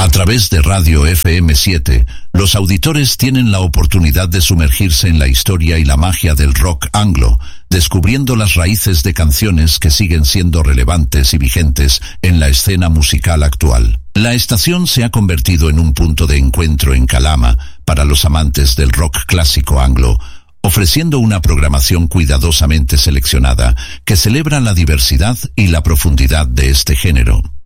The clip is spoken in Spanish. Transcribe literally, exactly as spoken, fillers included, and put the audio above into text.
través de Radio F M siete, los auditores tienen la oportunidad de sumergirse en la historia y la magia del rock anglo, descubriendo las raíces de canciones que siguen siendo relevantes y vigentes en la escena musical actual. La estación se ha convertido en un punto de encuentro en Calama para los amantes del rock clásico anglo, ofreciendo una programación cuidadosamente seleccionada que celebra la diversidad y la profundidad de este género.